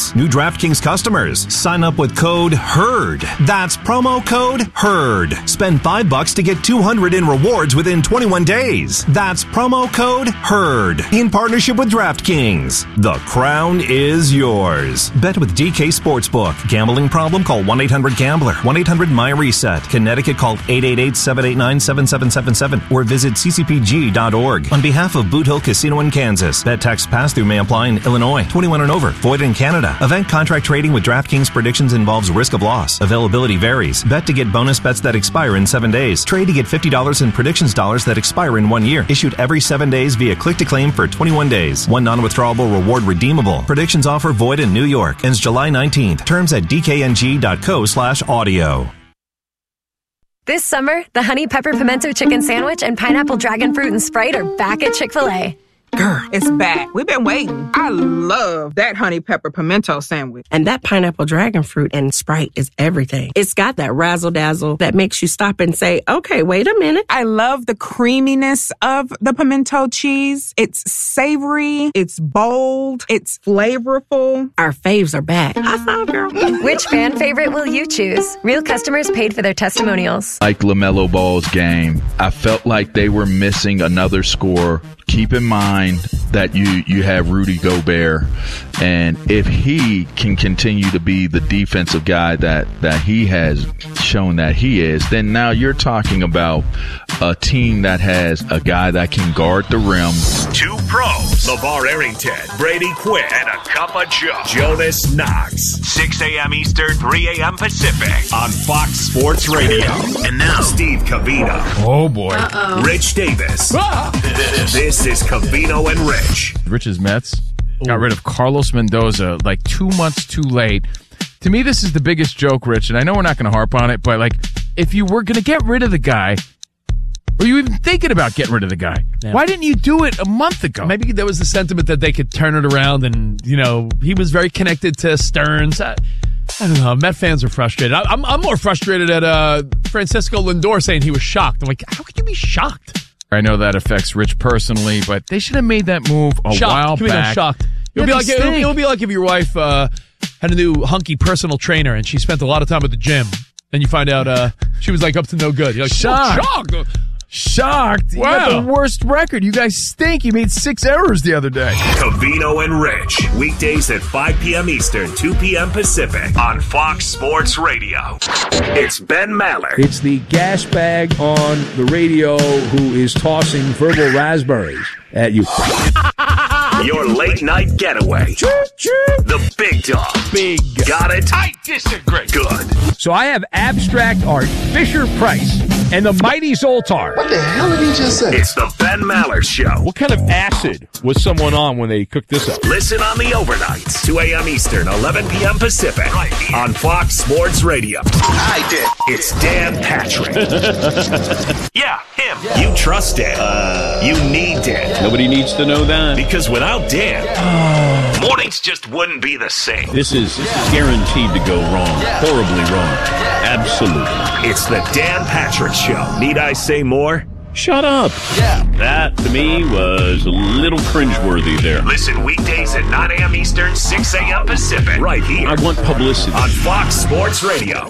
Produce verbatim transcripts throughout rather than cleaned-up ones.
bonus. New DraftKings customers, sign up with code HERD. That's promo code HERD. Spend five bucks to get two hundred in rewards within twenty-one days. That's promo code HERD. In partnership with DraftKings. The crown is yours. Bet with D K Sportsbook. Gambling problem? Call one eight hundred gambler. one eight hundred my reset. Connecticut, call eight eight eight, seven eight nine, seven seven seven seven or visit c c p g dot org. On behalf of Boot Hill Casino in Kansas, bet tax pass-through may apply in Illinois. twenty-one and over. Void in Canada. Event contract trading with DraftKings predictions involves risk of loss. Availability varies. Bet to get bonus bets that expire in seven days. Trade to get fifty dollars in predictions dollars that expire in one year. Issued every seven days via click-to-claim for twenty-one days. One non-withdrawable reward redeemable. Predictions offer void in New York. Ends July nineteenth. Terms at d k n g dot co slash audio. This summer, the Honey Pepper Pimento Chicken Sandwich and Pineapple Dragon Fruit and Sprite are back at Chick-fil-A. Girl, it's back. We've been waiting. I love that honey pepper pimento sandwich. And that pineapple dragon fruit and Sprite is everything. It's got that razzle dazzle that makes you stop and say, okay, wait a minute. I love the creaminess of the pimento cheese. It's savory. It's bold. It's flavorful. Our faves are back. High five, girl. Which fan favorite will you choose? Real customers paid for their testimonials. Like LaMelo Ball's game, I felt like they were missing another scorer. Keep in mind that you, you have Rudy Gobert, and if he can continue to be the defensive guy that, that he has shown that he is, then now you're talking about a team that has a guy that can guard the rim. Two pros, LeVar Arrington, Brady Quinn, and a cup of Joe, Jonas Knox. six a.m. Eastern, three a.m. Pacific on Fox Sports Radio. And now, Steve Covino. Oh, boy. Uh-oh. Rich Davis. Ah! This is Covino and Rich. Rich's Mets got rid of Carlos Mendoza like two months too late. To me, this is the biggest joke, Rich, and I know we're not going to harp on it, but like, if you were going to get rid of the guy, were you even thinking about getting rid of the guy? Yeah. Why didn't you do it a month ago? Maybe there was the sentiment that they could turn it around, and, you know, he was very connected to Stearns. I, I don't know. Met fans are frustrated. I, I'm, I'm more frustrated at uh, Francisco Lindor saying he was shocked. I'm like, how could you be shocked? I know that affects Rich personally, but they should have made that move a shocked. while Can back. I'm shocked. It would, Yeah, be like, it, would, it would be like if your wife uh, had a new hunky personal trainer and she spent a lot of time at the gym, and you find out uh, she was like up to no good. You're like, shocked. Oh, shocked. Shocked. You Wow. got the worst record. You guys stink. You made six errors the other day. Covino and Rich. Weekdays at five p.m. Eastern, two p.m. Pacific on Fox Sports Radio. It's Ben Maller. It's the gas bag on the radio who is tossing verbal raspberries at you. Your late night getaway. The big dog. Big. Got it? I disagree. Good. So I have abstract art, Fisher-Price, and the mighty Zoltar. What the hell did he just say? It's the Ben Maller Show. What kind of acid was someone on when they cooked this up? Listen on the overnights, two a.m. Eastern, eleven p.m. Pacific, right here on Fox Sports Radio. I did. It's Dan Patrick. Yeah, him. Yeah. You trust Dan. Uh, you need Dan. Nobody needs to know that. Because without Dan, yeah. mornings just wouldn't be the same. This is yeah. guaranteed to go wrong. Yeah. Horribly wrong. Absolutely. It's the Dan Patrick Show. Need I say more? Shut up. Yeah. That, to me, was a little cringeworthy there. Listen weekdays at nine a.m. Eastern, six a.m. Pacific. Right here. I want publicity. On Fox Sports Radio.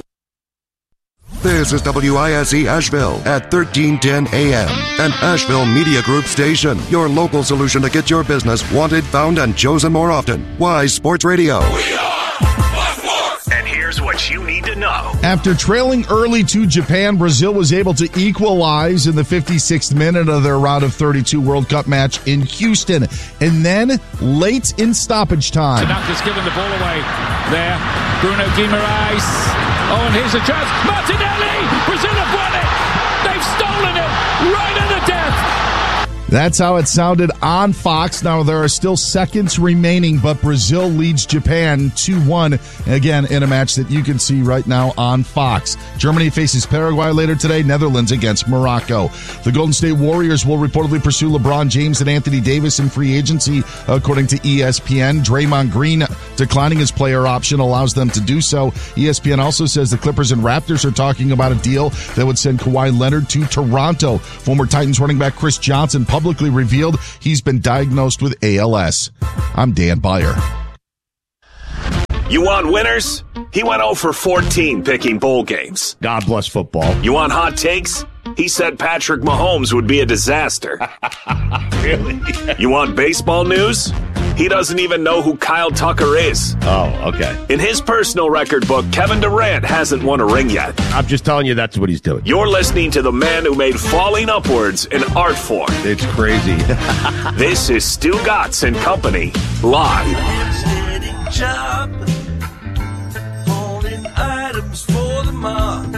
This is W I S E Asheville at thirteen ten A M, an Asheville Media Group station. Your local solution to get your business wanted, found, and chosen more often. Why Sports Radio? We are Fox. And here's what you need to know. After trailing early to Japan, Brazil was able to equalize in the fifty-sixth minute of their round of thirty-two World Cup match in Houston. And then, late in stoppage time. Tanaka's given the ball away there. Bruno Guimaraes. Oh, and here's a chance. Martinelli! Brazil have won it! They've stolen it! Right at the death! That's how it sounded on Fox. Now, there are still seconds remaining, but Brazil leads Japan two one, again, in a match that you can see right now on Fox. Germany faces Paraguay later today, Netherlands against Morocco. The Golden State Warriors will reportedly pursue LeBron James and Anthony Davis in free agency, according to E S P N. Draymond Green declining his player option allows them to do so. E S P N also says the Clippers and Raptors are talking about a deal that would send Kawhi Leonard to Toronto. Former Titans running back Chris Johnson publicly revealed he's been diagnosed with A L S. I'm Dan Beyer. You want winners? He went oh for fourteen picking bowl games. God bless football. You want hot takes? He said Patrick Mahomes would be a disaster. Really? You want baseball news? He doesn't even know who Kyle Tucker is. Oh, okay. In his personal record book, Kevin Durant hasn't won a ring yet. I'm just telling you that's what he's doing. You're listening to the man who made falling upwards an art form. It's crazy. This is Stu Gatz and Company, live. Job, holding items for the mob.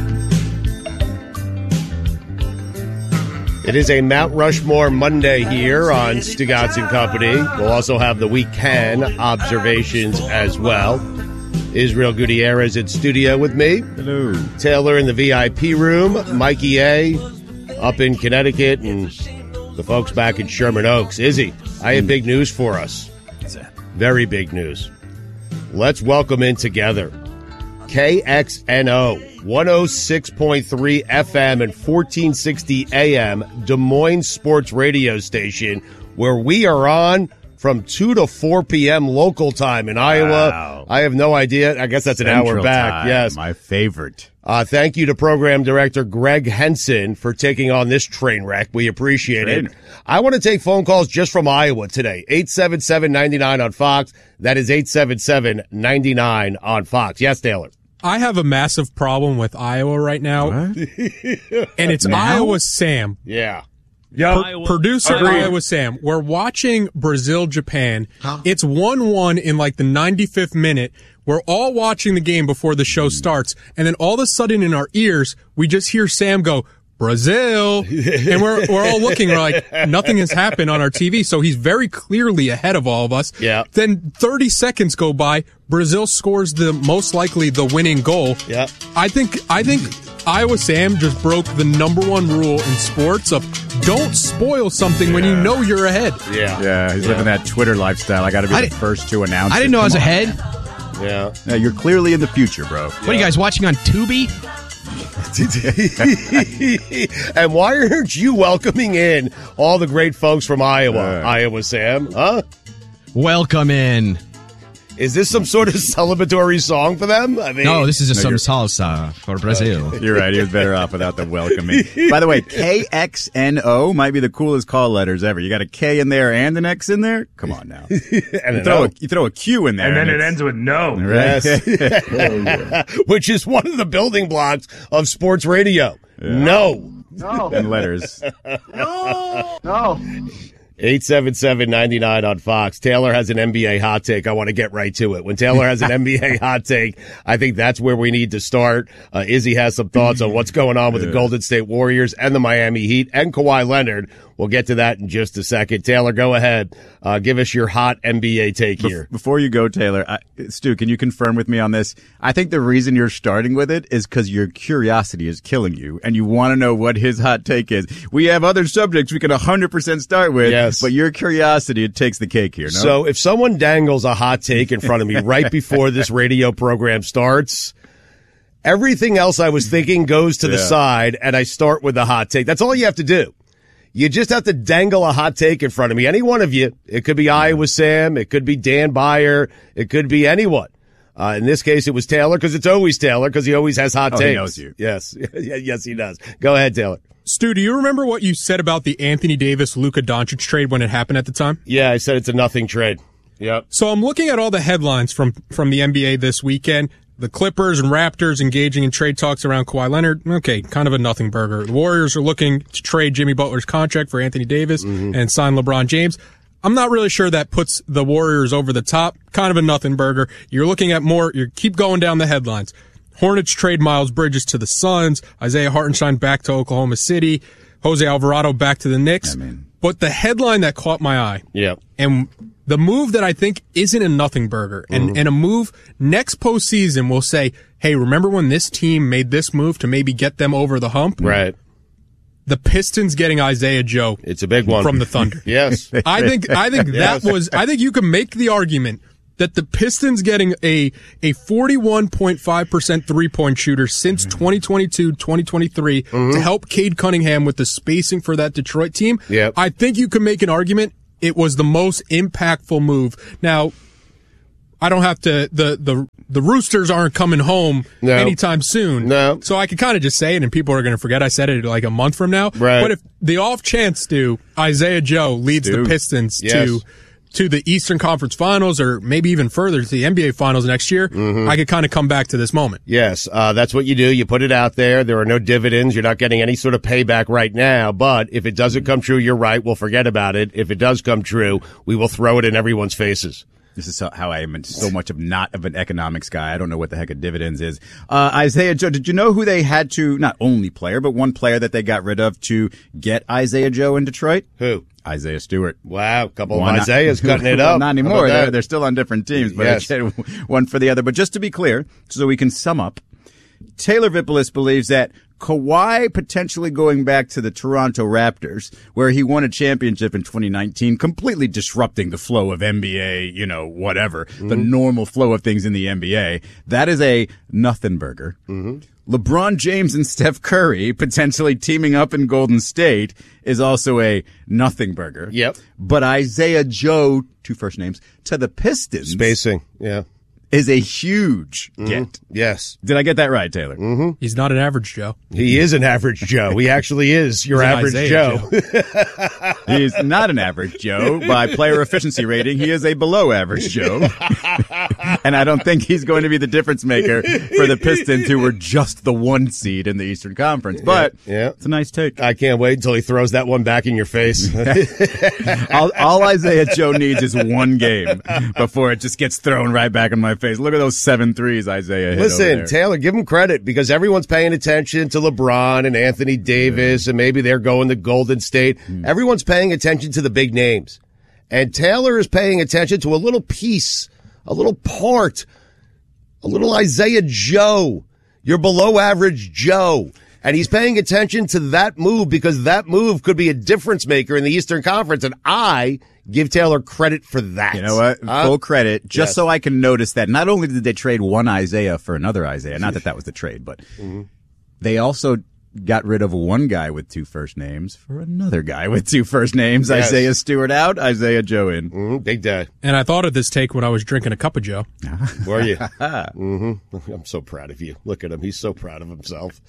It is a Mount Rushmore Monday here on Stugotz and Company. We'll also have the Week ten observations as well. Israel Gutierrez in studio with me. Hello. Taylor in the V I P room. Mikey A. up in Connecticut. And the folks back in Sherman Oaks. Izzy, I have big news for us. Very big news. Let's welcome in together K X N O, one oh six point three F M and fourteen sixty A M, Des Moines Sports Radio Station, where we are on from two to four p.m. local time in Iowa. Wow. I have no idea. I guess that's an Central hour back. time, Yes. my favorite. Uh, thank you to Program Director Greg Henson for taking on this train wreck. We appreciate Train. it. I want to take phone calls just from Iowa today. eight seven seven, nine nine on Fox. That is eight seven seven, nine nine on Fox. Yes, Taylor. I have a massive problem with Iowa right now, and it's Now? Iowa Sam. Yeah. Pro- producer Agreed. Iowa Sam. We're watching Brazil Japan. It's one one in like the ninety-fifth minute. We're all watching the game before the show starts, and then all of a sudden in our ears, we just hear Sam go, Brazil, and we're we're all looking. We're like, nothing has happened on our T V, so he's very clearly ahead of all of us. Yeah. Then thirty seconds go by. Brazil scores the most likely the winning goal. Yeah. I think I think Iowa Sam just broke the number one rule in sports of don't spoil something when you know you're ahead. Yeah. Yeah, he's Yeah. living that Twitter lifestyle. I got to be I the di- first to announce I it. didn't know I was Come on. ahead. Yeah. Yeah, you're clearly in the future, bro. What are you guys watching on Tubi? And why aren't you welcoming in all the great folks from Iowa, Iowa Sam? Huh? Welcome in. Is this some sort of celebratory song for them? I mean, No, this is a No, some you're- salsa for Brazil. You're right. He was better off without the welcoming. By the way, K X N O might be the coolest call letters ever. You got a K in there and an X in there? Come on now. and You an throw, O. a, you throw a Q in there. And then it it's- ends with no. Right? Yes. Which is one of the building blocks of sports radio. No. No. And letters. No. No. eight seven seven, nine nine on Fox. Taylor has an N B A hot take. I want to get right to it. When Taylor has an N B A hot take, I think that's where we need to start. Uh, Izzy has some thoughts on what's going on with the Golden State Warriors and the Miami Heat and Kawhi Leonard. We'll get to that in just a second. Taylor, go ahead. Uh, give us your hot N B A take here. Bef- Before you go, Taylor, I, Stu, can you confirm with me on this? I think the reason you're starting with it is because your curiosity is killing you, and you want to know what his hot take is. We have other subjects we can one hundred percent start with, Yes. but your curiosity, it takes the cake here, no? So if someone dangles a hot take in front of me right before this radio program starts, everything else I was thinking goes to the Yeah. side, and I start with the hot take. That's all you have to do. You just have to dangle a hot take in front of me. Any one of you. It could be Iowa Sam. It could be Dan Byer. It could be anyone. Uh, in this case, it was Taylor because it's always Taylor because he always has hot Oh, he takes. knows you. Yes. Yes, he does. Go ahead, Taylor. Stu, do you remember what you said about the Anthony Davis Luka Doncic trade when it happened at the time? Yeah, I said it's a nothing trade. Yep. So I'm looking at all the headlines from from the N B A this weekend. The Clippers and Raptors engaging in trade talks around Kawhi Leonard. Okay, kind of a nothing burger. The Warriors are looking to trade Jimmy Butler's contract for Anthony Davis and sign LeBron James. I'm not really sure that puts the Warriors over the top. Kind of a nothing burger. You're looking at more, you keep going down the headlines. Hornets trade Miles Bridges to the Suns. Isaiah Hartenstein back to Oklahoma City. Jose Alvarado back to the Knicks. But the headline that caught my eye. Yeah. And the move that I think isn't a nothing burger, and, Mhm. and a move next postseason will say, hey, remember when this team made this move to maybe get them over the hump? Right. The Pistons getting Isaiah Joe. It's a big one. From the Thunder. Yes. I think, I think Yes. that was, I think you can make the argument that the Pistons getting a, a forty-one point five percent three-point shooter since twenty twenty-two, twenty twenty-three Mhm. to help Cade Cunningham with the spacing for that Detroit team. Yep. I think you can make an argument it was the most impactful move. Now, I don't have to, the, the the Roosters aren't coming home No. anytime soon. No. So I could kind of just say it and people are going to forget I said it like a month from now. Right. But if the off chance, Stu, Isaiah Joe leads Stu. the Pistons Yes. to to the Eastern Conference Finals or maybe even further to the N B A Finals next year, Mhm. I could kind of come back to this moment. Yes, uh, that's what you do. You put it out there. There are no dividends. You're not getting any sort of payback right now. But if it doesn't come true, you're right. We'll forget about it. If it does come true, we will throw it in everyone's faces. This is so- how I am so much of not of an economics guy. I don't know what the heck a dividends is. Uh, Isaiah Joe, did you know who they had to, not only player, but one player that they got rid of to get Isaiah Joe in Detroit? Who? Isaiah Stewart. Wow, a couple One- of Isaiahs cutting it Well, up. not How anymore. about They're, that? they're still on different teams, but Yes. it's one for the other. But just to be clear, so we can sum up, Taylor Vippolis believes that Kawhi potentially going back to the Toronto Raptors, where he won a championship in twenty nineteen, completely disrupting the flow of N B A, you know, whatever, the Mm-hmm. normal flow of things in the N B A. That is a nothing burger. Mm-hmm. LeBron James and Steph Curry potentially teaming up in Golden State is also a nothing burger. Yep. But Isaiah Joe, two first names, to the Pistons. Spacing, yeah. Is a huge Mhm. get. Yes. Did I get that right, Taylor? Mm-hmm. He's not an average Joe. He is an average Joe. He actually is your He's an average Isaiah Joe. He is not an average Joe. By player efficiency rating, he is a below average Joe. And I don't think he's going to be the difference maker for the Pistons, who were just the one seed in the Eastern Conference. But yeah, yeah. it's a nice take. I can't wait until he throws that one back in your face. all, all Isaiah Joe needs is one game before it just gets thrown right back in my face. Look at those seven threes Isaiah hit over Listen, there. Taylor, give him credit because everyone's paying attention to LeBron and Anthony Davis, and maybe they're going to Golden State. Hmm. Everyone's paying attention to the big names. And Taylor is paying attention to a little piece, a little part, a little Isaiah Joe, your below average Joe. And he's paying attention to that move because that move could be a difference maker in the Eastern Conference. And I give Taylor credit for that. You know what? Huh? Full credit. Just Yes. so I can notice that not only did they trade one Isaiah for another Isaiah, not that that was the trade, but Mm-hmm. they also got rid of one guy with two first names for another guy with two first names. Yes. Isaiah Stewart out, Isaiah Joe in. Mm-hmm. Big day. And I thought of this take when I was drinking a cup of Joe. Were you? mm-hmm. I'm so proud of you. Look at him. He's so proud of himself.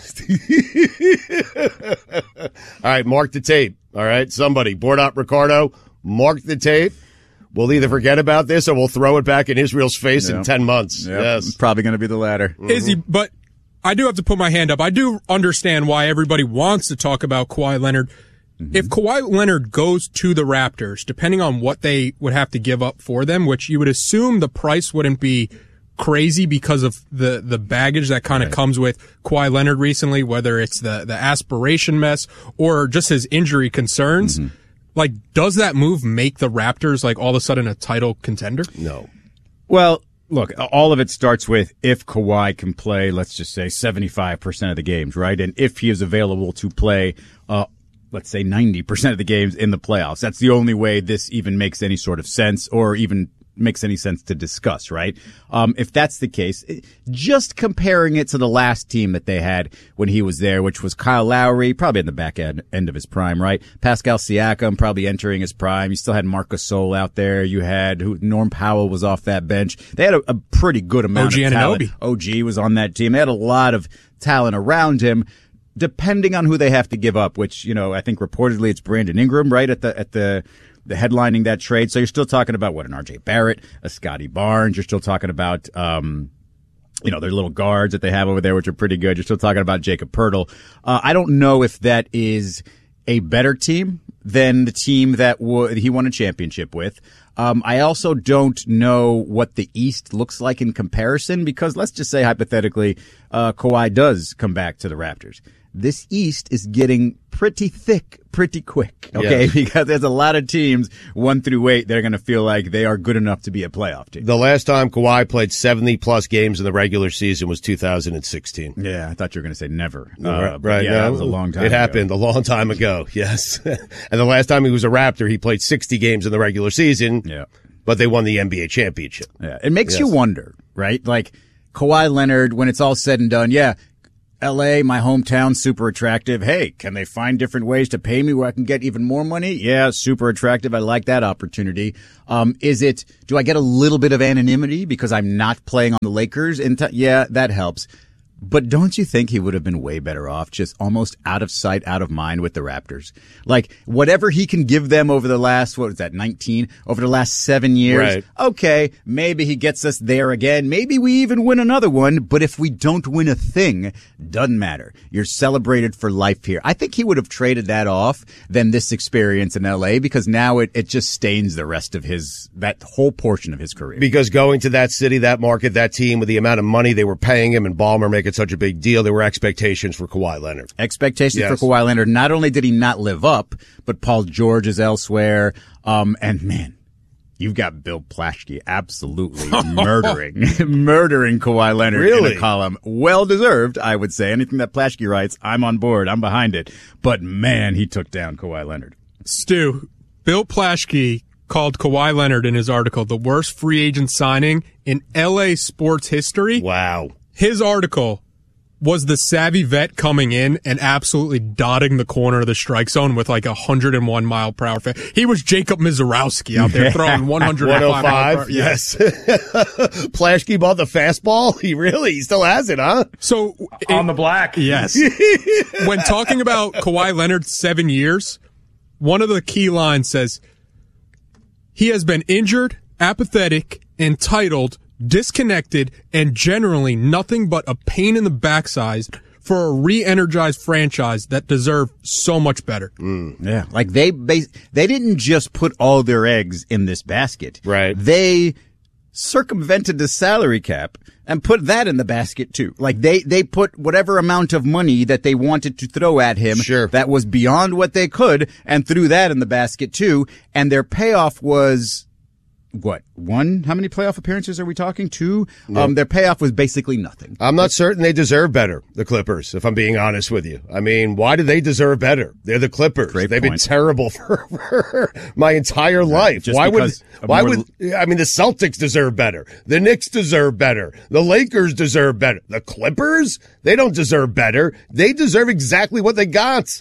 All right, mark the tape. All right, somebody, board up Ricardo, mark the tape. We'll either forget about this or we'll throw it back in Israel's face in Yep. ten months. Yep. Yes. Probably going to be the latter. Izzy, but I do have to put my hand up. I do understand why everybody wants to talk about Kawhi Leonard. If Kawhi Leonard goes to the Raptors, depending on what they would have to give up for them, which you would assume the price wouldn't be crazy because of the, the baggage that kind of Right. comes with Kawhi Leonard recently, whether it's the, the aspiration mess or just his injury concerns. Mm-hmm. Like, does that move make the Raptors like all of a sudden a title contender? No. Well, look, all of it starts with if Kawhi can play, let's just say seventy-five percent of the games, right? And if he is available to play, uh, let's say ninety percent of the games in the playoffs. That's the only way this even makes any sort of sense or even makes any sense to discuss, right? Um, if that's the case, it- just comparing it to the last team that they had when he was there, which was Kyle Lowry, probably in the back end, end of his prime, right? Pascal Siakam, probably entering his prime. You still had Marcus Gasol out there. You had who, Norm Powell was off that bench. They had a, a pretty good amount O G of talent. Anunoby. O G was on that team. They had a lot of talent around him. Depending on who they have to give up, which, you know, I think reportedly it's Brandon Ingram, right, at the, at the, the headlining that trade. So you're still talking about what, an R J Barrett, a Scotty Barnes. You're still talking about, um, you know, their little guards that they have over there, which are pretty good. You're still talking about Jacob Poeltl. Uh, I don't know if that is a better team than the team that w- he won a championship with. Um, I also don't know what the East looks like in comparison because let's just say hypothetically, uh, Kawhi does come back to the Raptors. This East is getting pretty thick pretty quick, okay? Yes. Because there's a lot of teams, one through eight, they're going to feel like they are good enough to be a playoff team. The last time Kawhi played seventy-plus games in the regular season was two thousand sixteen. Yeah, I thought you were going to say never. Uh, Uh, right, but right. yeah, no, that was a long time It ago. happened a long time ago, yes. And the last time he was a Raptor, he played sixty games in the regular season. Yeah. But they won the N B A championship. Yeah. It makes Yes. you wonder, right? Like Kawhi Leonard, when it's all said and done, yeah, L A, my hometown, super attractive. Hey, can they find different ways to pay me where I can get even more money? Yeah, super attractive. I like that opportunity. Um, is it, do I get a little bit of anonymity because I'm not playing on the Lakers? In t- yeah, that helps. But don't you think he would have been way better off just almost out of sight, out of mind with the Raptors? Like, whatever he can give them over the last, what was that, nineteen? Over the last seven years. Right. Okay, maybe he gets us there again. Maybe we even win another one. But if we don't win a thing, doesn't matter. You're celebrated for life here. I think he would have traded that off than this experience in L A because now it, it just stains the rest of his, that whole portion of his career. Because going to that city, that market, that team, with the amount of money they were paying him and Ballmer making such a big deal, there were expectations for Kawhi Leonard. Expectations Yes. for Kawhi Leonard. Not only did he not live up, but Paul George is elsewhere. Um, and man, you've got Bill Plaschke absolutely murdering, murdering Kawhi Leonard Really? in a column. Well deserved, I would say. Anything that Plaschke writes, I'm on board. I'm behind it. But man, he took down Kawhi Leonard. Stu, Bill Plaschke called Kawhi Leonard in his article the worst free agent signing in L A sports history. Wow. His article was the savvy vet coming in and absolutely dotting the corner of the strike zone with like a one hundred one mile per hour. Fa- he was Jacob Mizorowski out there throwing one hundred five one oh five, mile per hour. yes. Plaschke bought the fastball? He really, he still has it, huh? So On the black. Yes. When talking about Kawhi Leonard's seven years, one of the key lines says, he has been injured, apathetic, entitled, disconnected, and generally nothing but a pain in the backside for a re-energized franchise that deserve so much better. Mm, yeah. Like they, they, they didn't just put all their eggs in this basket. Right. They circumvented the salary cap and put that in the basket too. Like they, they put whatever amount of money that they wanted to throw at him Sure. that was beyond what they could and threw that in the basket too. And their payoff was, what, one? How many playoff appearances are we talking? Two? No. Um, their payoff was basically nothing. I'm not certain they deserve better, the Clippers, if I'm being honest with you. I mean, why do they deserve better? They're the Clippers. Great They've point. been terrible for, for my entire life. Just Why would, because of why more- would, I mean, the Celtics deserve better. The Knicks deserve better. The Lakers deserve better. The Clippers? They don't deserve better. They deserve exactly what they got.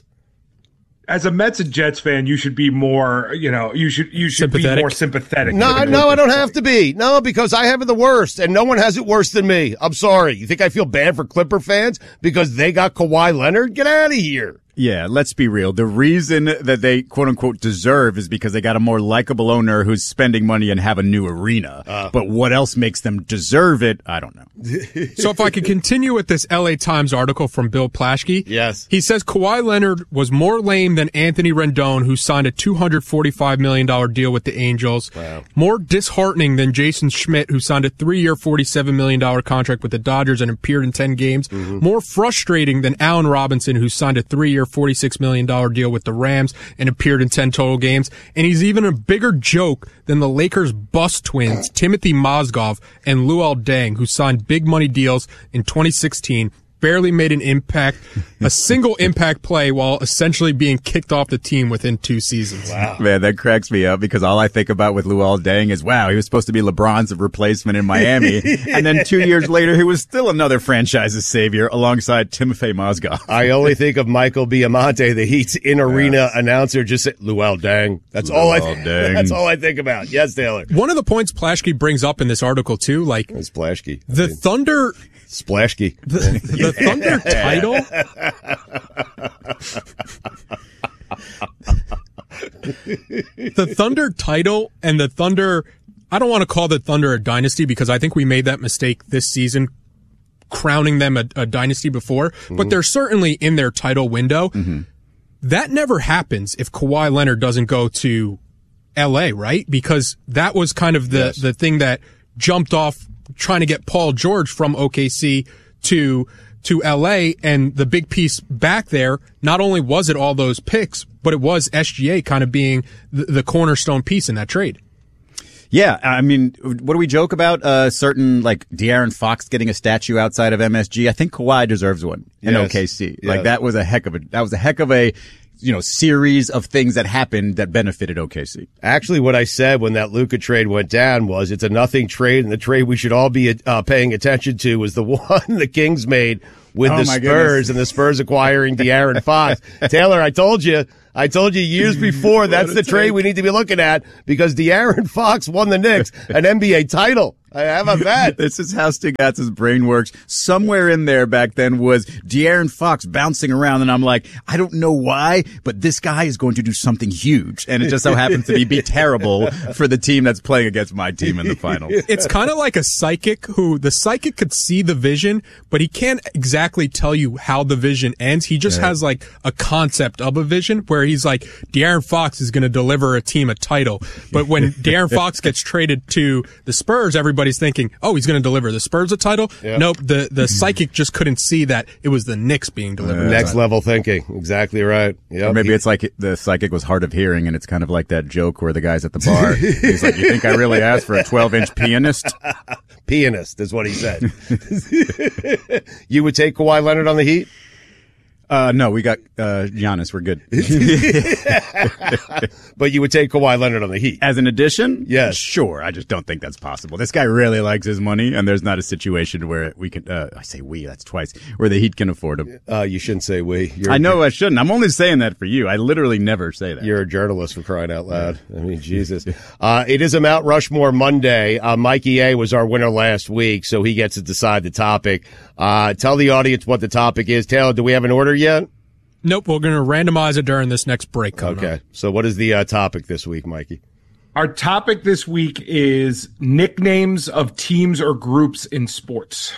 As a Mets and Jets fan, you should be more, you know, you should you should be Sympathetic? more sympathetic. No, to the no, I don't Clippers. have to be. No, because I have it the worst, and no one has it worse than me. I'm sorry. You think I feel bad for Clipper fans because they got Kawhi Leonard? Get out of here. Yeah, let's be real. The reason that they quote unquote deserve is because they got a more likable owner who's spending money and have a new arena. Uh. But what else makes them deserve it? I don't know. So if I could continue with this L A Times article from Bill Plaschke. Yes. He says Kawhi Leonard was more lame than Anthony Rendon, who signed a two hundred forty-five million dollars deal with the Angels. Wow. More disheartening than Jason Schmidt, who signed a three-year forty-seven million dollars contract with the Dodgers and appeared in ten games. Mm-hmm. More frustrating than Allen Robinson, who signed a three-year forty-six million dollars deal with the Rams and appeared in ten total games. And he's even a bigger joke than the Lakers' bust twins, Timothy Mozgov and Luol Deng, who signed big money deals in twenty sixteen, barely made an impact, a single impact play while essentially being kicked off the team within two seasons. Wow. Man, that cracks me up because all I think about with Luol Deng is, wow, he was supposed to be LeBron's replacement in Miami. And then two years later, he was still another franchise's savior alongside Timofey Mozgov. I only think of Michael Biamonte, the Heat's in-arena Yes. announcer, just say, Luol Deng. That's all I Luol th- Deng. That's all I think about. Yes, Taylor. One of the points Plaschke brings up in this article too, like It's Splashky. the Thunder, Splashky. the, the Thunder title. The Thunder title and the Thunder, I don't want to call the Thunder a dynasty because I think we made that mistake this season, crowning them a, a dynasty before, mm-hmm. but they're certainly in their title window. Mm-hmm. That never happens if Kawhi Leonard doesn't go to L A, right? Because that was kind of the, Yes. the thing that jumped off trying to get Paul George from O K C to to L A, and the big piece back there, not only was it all those picks, but it was S G A kind of being the, the cornerstone piece in that trade. Yeah, I mean, what do we joke about? Uh, certain, like, De'Aaron Fox getting a statue outside of M S G. I think Kawhi deserves one in Yes. O K C. Yes. Like, that was a heck of a, that was a heck of a you know, series of things that happened that benefited O K C. Actually, what I said when that Luka trade went down was it's a nothing trade, and the trade we should all be uh, paying attention to was the one the Kings made with Oh, the my Spurs goodness. and the Spurs acquiring De'Aaron Fox. Taylor, I told you. I told you years before that's the trade we need to be looking at because De'Aaron Fox won the Knicks an N B A title. How about that? This is how Stugatz's brain works. Somewhere in there back then was De'Aaron Fox bouncing around, and I'm like, I don't know why, but this guy is going to do something huge, and it just so happens to be, be terrible for the team that's playing against my team in the finals. It's kind of like a psychic who the psychic could see the vision, but he can't exactly tell you how the vision ends. He just Yeah. has like a concept of a vision where he's like, De'Aaron Fox is going to deliver a team a title. But when De'Aaron Fox gets traded to the Spurs, everybody's thinking, oh, he's going to deliver the Spurs a title. Yep. Nope. The, the psychic just couldn't see that it was the Knicks being delivered. Next level thinking. Exactly right. Yep. Or maybe it's like the psychic was hard of hearing, and it's kind of like that joke where the guy's at the bar. He's like, you think I really asked for a twelve-inch pianist? Pianist is what he said. You would take Kawhi Leonard on the Heat? Uh, no, we got uh, Giannis. We're good. But you would take Kawhi Leonard on the Heat? As an addition? Yes. Sure. I just don't think that's possible. This guy really likes his money, and there's not a situation where we can, uh, I say we, that's twice, where the Heat can afford him. Uh, you shouldn't say we. You're I know I shouldn't. I'm only saying that for you. I literally never say that. You're a journalist, for crying out loud. I mean, Jesus. Uh, it is a Mount Rushmore Monday. Uh, Mikey A was our winner last week, so he gets to decide the topic. Uh, tell the audience what the topic is. Taylor, do we have an order yet? Nope. We're going to randomize it during this next break. coming Okay. up. So what is the uh, topic this week, Mikey? Our topic this week is nicknames of teams or groups in sports.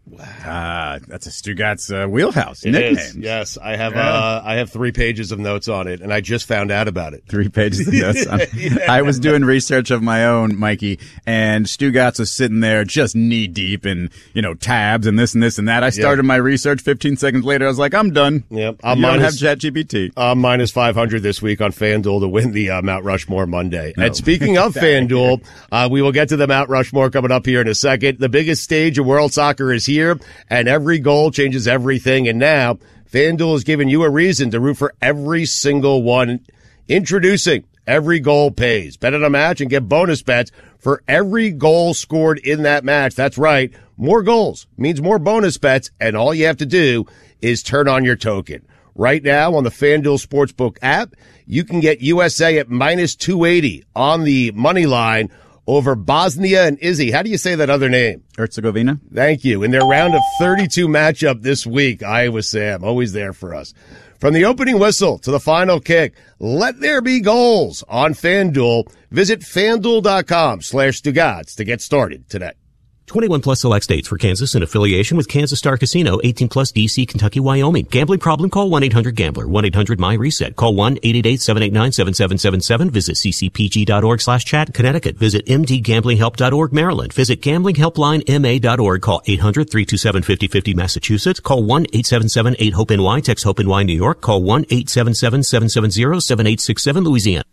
Ah, that's a Stugatz uh, wheelhouse. It Nicknames. is. Yes, I have. Yeah. Uh, I have three pages of notes on it, and I just found out about it. Three pages of notes on it. Yeah. I was doing research of my own, Mikey, and Stugatz was sitting there just knee deep in, you know, tabs and this and this and that. I started Yeah. my research. fifteen seconds later, I was like, I'm done. Yep. I'm I'm you don't minus- have ChatGPT. Uh, minus five hundred this week on FanDuel to win the uh, Mount Rushmore Monday. No. And speaking of FanDuel, uh, we will get to the Mount Rushmore coming up here in a second. The biggest stage of world soccer is here, and every goal changes everything. And now FanDuel has given you a reason to root for every single one. Introducing Every Goal Pays. Bet on a match and get bonus bets for every goal scored in that match. That's right. More goals means more bonus bets, and all you have to do is turn on your token. Right now on the FanDuel Sportsbook app, you can get U S A at minus two eighty on the money line over Bosnia and Izzy. How do you say that other name? Herzegovina. Thank you. In their round of thirty-two matchup this week, Iowa Sam, always there for us. From the opening whistle to the final kick, let there be goals on FanDuel. Visit FanDuel.com slash Stugotz to get started today. twenty-one plus select states for Kansas in affiliation with Kansas Star Casino, eighteen plus D C, Kentucky, Wyoming. Gambling problem? Call one eight hundred gambler, one eight hundred my reset. Call one eight eight eight, seven eight nine, seven seven seven seven. Visit ccpg.org slash chat, Connecticut. Visit mdgamblinghelp dot org, Maryland. Visit gambling helpline m a dot org. Call eight hundred, three two seven, five oh five oh, Massachusetts. Call one eight seven seven, eight hope N Y. Text HOPE-N Y, New York. Call one eight seven seven, seven seven zero, seven eight six seven, Louisiana.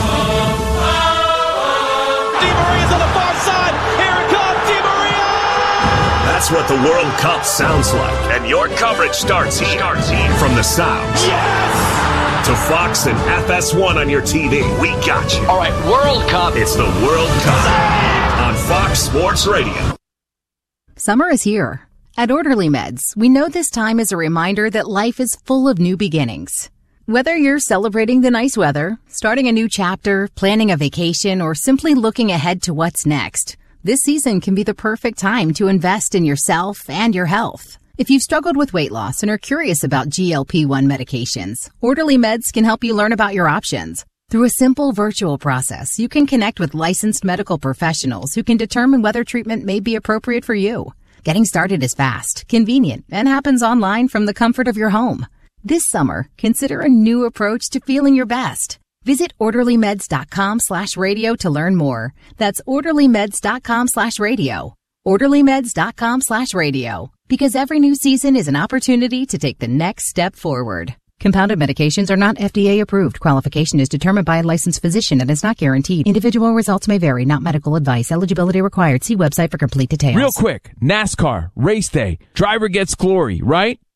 That's what the World Cup sounds like. And your coverage starts here. Starts here. From the sounds. Yes! To Fox and F S one on your T V. We got you. All right, World Cup. It's the World Cup on Fox Sports Radio. Summer is here. At Orderly Meds, we know this time is a reminder that life is full of new beginnings. Whether you're celebrating the nice weather, starting a new chapter, planning a vacation, or simply looking ahead to what's next, this season can be the perfect time to invest in yourself and your health. If you've struggled with weight loss and are curious about G L P one medications, Orderly Meds can help you learn about your options. Through a simple virtual process, you can connect with licensed medical professionals who can determine whether treatment may be appropriate for you. Getting started is fast, convenient, and happens online from the comfort of your home. This summer, consider a new approach to feeling your best. Visit orderlymeds.com slash radio to learn more. That's orderlymeds.com slash radio. orderlymeds.com slash radio. Because every new season is an opportunity to take the next step forward. Compounded medications are not F D A approved. Qualification is determined by a licensed physician and is not guaranteed. Individual results may vary, not medical advice. Eligibility required. See website for complete details. Real quick, NASCAR, race day, driver gets glory, right?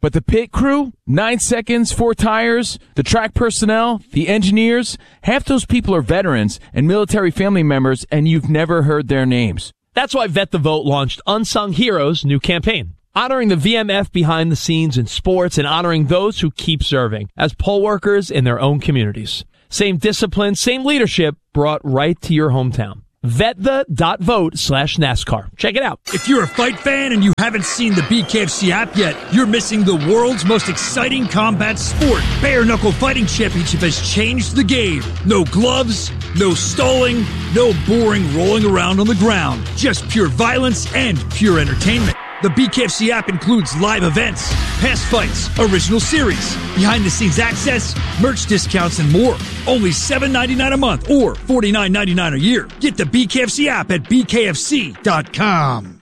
But the pit crew, nine seconds, four tires, the track personnel, the engineers, half those people are veterans and military family members, and you've never heard their names. That's why Vet the Vote launched Unsung Heroes' new campaign, honoring the V M F behind the scenes in sports and honoring those who keep serving as poll workers in their own communities. Same discipline, same leadership brought right to your hometown. Vetthe.vote slash NASCAR. Check it out. If you're a fight fan and you haven't seen the B K F C app yet, you're missing the world's most exciting combat sport. Bare Knuckle Fighting Championship has changed the game. No gloves, no stalling, no boring rolling around on the ground. Just pure violence and pure entertainment. The B K F C app includes live events, past fights, original series, behind-the-scenes access, merch discounts, and more. Only seven dollars and ninety-nine cents a month or forty-nine dollars and ninety-nine cents a year. Get the B K F C app at B K F C dot com.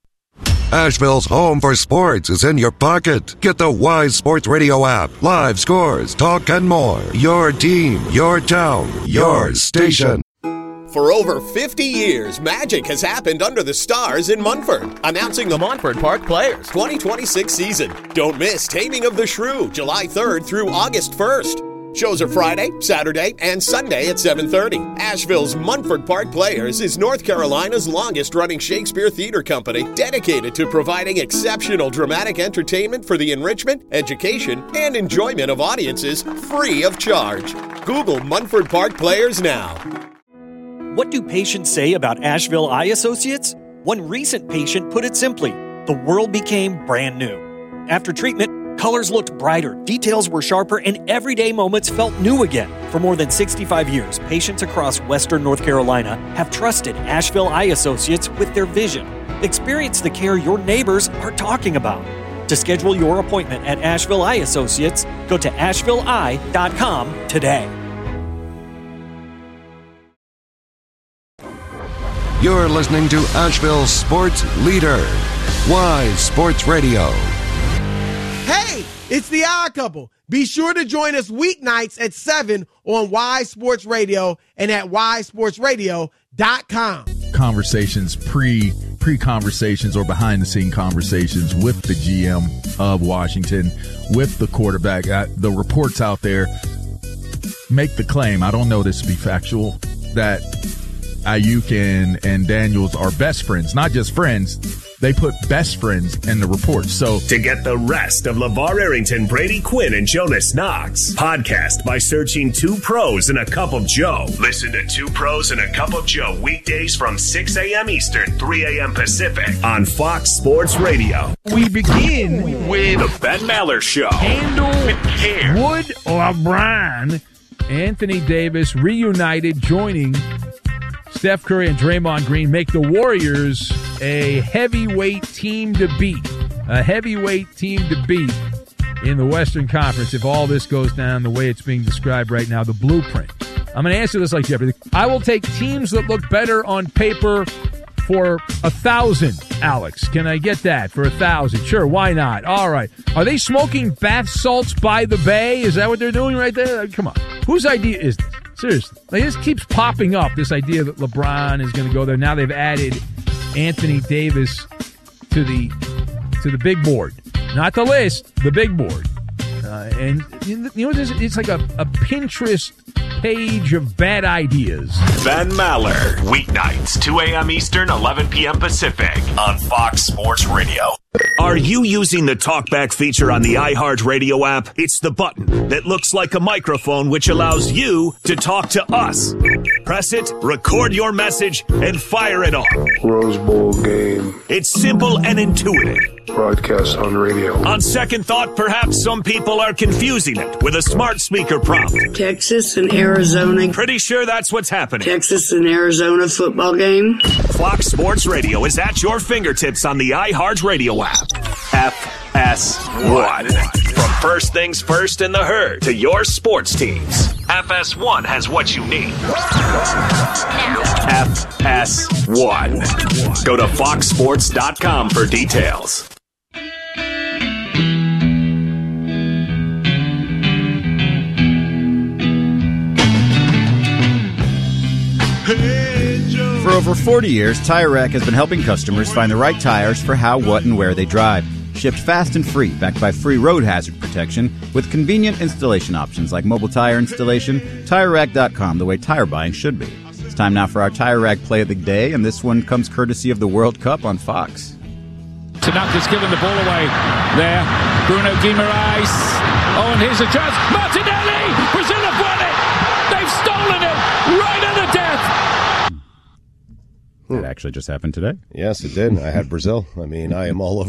Asheville's home for sports is in your pocket. Get the Wise Sports Radio app. Live scores, talk, and more. Your team, your town, your station. For over fifty years, magic has happened under the stars in Munford. Announcing the Montford Park Players twenty twenty-six season. Don't miss Taming of the Shrew, July third through August first. Shows are Friday, Saturday, and Sunday at seven thirty. Asheville's Munford Park Players is North Carolina's longest-running Shakespeare theater company, dedicated to providing exceptional dramatic entertainment for the enrichment, education, and enjoyment of audiences free of charge. Google Munford Park Players now. What do patients say about Asheville Eye Associates? One recent patient put it simply, the world became brand new. After treatment, colors looked brighter, details were sharper, and everyday moments felt new again. For more than sixty-five years, patients across Western North Carolina have trusted Asheville Eye Associates with their vision. Experience the care your neighbors are talking about. To schedule your appointment at Asheville Eye Associates, go to asheville eye dot com today. You're listening to Asheville's sports leader, Wise Sports Radio. Hey, it's the Odd Couple. Be sure to join us weeknights at seven on Wise Sports Radio and at wise sports radio dot com. Conversations, pre pre conversations or behind the scene conversations with the G M of Washington, with the quarterback. Uh, the reports out there make the claim, I don't know this to be factual, that Ayuk and, and Daniels are best friends, not just friends. They put best friends in the report. So to get the rest of LeVar Arrington, Brady Quinn, and Jonas Knox, podcast by searching Two Pros and a Cup of Joe. Listen to Two Pros and a Cup of Joe weekdays from six a.m. Eastern, three a.m. Pacific on Fox Sports Radio. We begin with the Ben Maller Show. Handle Wood LeBron, Anthony Davis reunited, joining Steph Curry and Draymond Green, make the Warriors a heavyweight team to beat. A heavyweight team to beat in the Western Conference if all this goes down the way it's being described right now, the blueprint. I'm going to answer this like Jeopardy. I will take teams that look better on paper for a thousand, Alex. Can I get that for a thousand? Sure, why not? All right. Are they smoking bath salts by the bay? Is that what they're doing right there? Come on. Whose idea is this? Seriously. Like, this keeps popping up, this idea that LeBron is going to go there. Now they've added Anthony Davis to the to the big board. Not the list, the big board. Uh, and you know what this is? It's like a, a Pinterest page of bad ideas. Ben Maller, weeknights, two a.m. Eastern, eleven p.m. Pacific on Fox Sports Radio. Are you using the TalkBack feature on the iHeartRadio app? It's the button that looks like a microphone which allows you to talk to us. Press it, record your message, and fire it off. Rose Bowl game. It's simple and intuitive. Broadcast on radio. On second thought, perhaps some people are confusing it with a smart speaker prompt. Texas and Arizona. Pretty sure that's what's happening. Texas and Arizona football game. Fox Sports Radio is at your fingertips on the iHeartRadio app. F S one. From first things first in the herd to your sports teams, F S one has what you need. F S one. Go to fox sports dot com for details. For over forty years, Tire Rack has been helping customers find the right tires for how, what, and where they drive. Shipped fast and free, backed by free road hazard protection, with convenient installation options like mobile tire installation. Tire Rack dot com, the way tire buying should be. It's time now for our Tire Rack Play of the Day, and this one comes courtesy of the World Cup on Fox. Tanaka's given the ball away there. Bruno Guimaraes. Oh, and here's a chance. Martinelli! Brazil have won it! They've stolen it! Right at the death! That actually just happened today. Yes, it did. I had Brazil. I mean, I am all over